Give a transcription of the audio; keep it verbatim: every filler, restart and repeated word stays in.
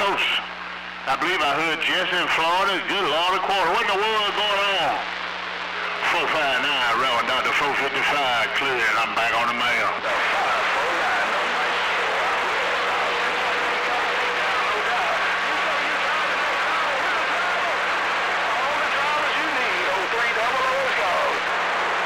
Coast. I believe I heard Jesse in Florida. Good Lord of quarter. What in the world is going on? four five nine, Reverend Doctor four fifty-five, clear, and I'm back on the mail.